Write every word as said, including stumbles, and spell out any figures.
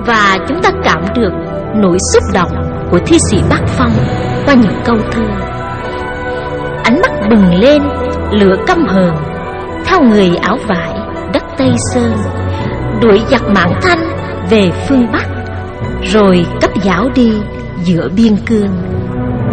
Và chúng ta cảm được nỗi xúc động của thi sĩ Bác Phong qua những câu thơ. Ánh mắt bừng lên lửa căm hờn, theo người áo vải đất Tây Sơn, đuổi giặc Mãn Thanh về phương Bắc, rồi cấp giáo đi giữa biên cương.